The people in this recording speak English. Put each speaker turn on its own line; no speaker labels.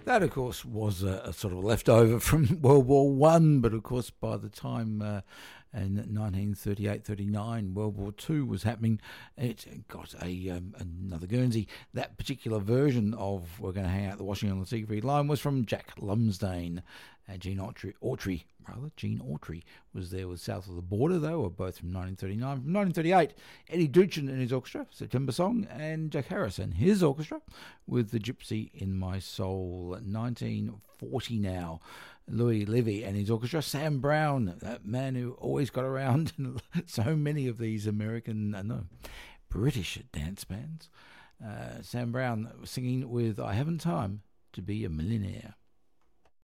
That, of course, was a sort of leftover from World War One, but of course, by the time in 1938-39, World War Two was happening, it got another Guernsey. That particular version of "We're Going to Hang Out at the Washington on the Siegfried Line" was from Jack Lumsdaine. Gene Autry was there with South of the Border. They were both from 1939. From 1938, Eddie Duchin and his orchestra, September Song, and Jack Harris and his orchestra with The Gypsy in My Soul. 1940 now, Louis Levy and his orchestra, Sam Brown, that man who always got around in so many of these British dance bands. Sam Brown singing with I Haven't Time to Be a Millionaire.